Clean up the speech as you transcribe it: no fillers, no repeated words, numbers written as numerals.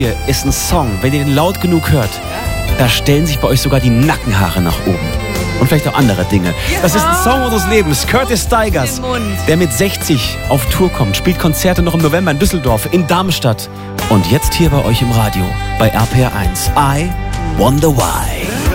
Hier ist ein Song, wenn ihr den laut genug hört, da stellen sich bei euch sogar die Nackenhaare nach oben. Und vielleicht auch andere Dinge. Das ist ein Song unseres Lebens. Curtis Stigers, der mit 60 auf Tour kommt, spielt Konzerte noch im November in Düsseldorf, in Darmstadt. Und jetzt hier bei euch im Radio, bei RPR 1. I Wonder Why.